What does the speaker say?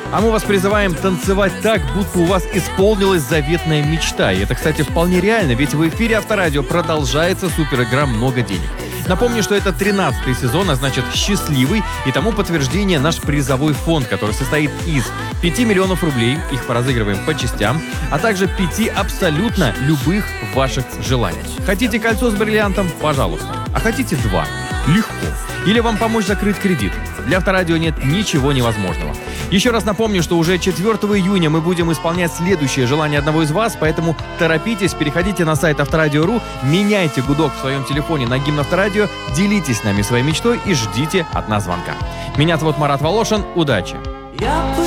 А мы вас призываем танцевать так, будто у вас исполнилась заветная мечта. И это, кстати, вполне реально, ведь в эфире Авторадио продолжается суперигра «Много денег». Напомню, что это 13-й сезон, а значит счастливый, и тому подтверждение наш призовой фонд, который состоит из 5 миллионов рублей, их поразыгрываем по частям, а также 5 абсолютно любых ваших желаний. Хотите кольцо с бриллиантом? Пожалуйста. А хотите 2? Легко. Или вам помочь закрыть кредит? Для Авторадио нет ничего невозможного. Еще раз напомню, что уже 4 июня мы будем исполнять следующее желание одного из вас, поэтому торопитесь, переходите на сайт Авторадио.ру, меняйте гудок в своем телефоне на гимн Авторадио, делитесь с нами своей мечтой и ждите от нас звонка. Меня зовут Марат Волошин. Удачи!